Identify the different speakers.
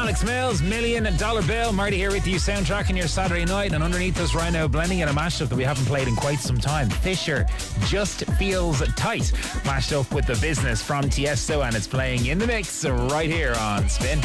Speaker 1: Alex Mills, $1 Million Bill. Marty here with you, soundtracking your Saturday night. And underneath us right now, blending in a mashup that we haven't played in quite some time. Fisher, Just Feels Tight, mashed up with The Business from Tiesto, and it's playing in the mix right here on Spin.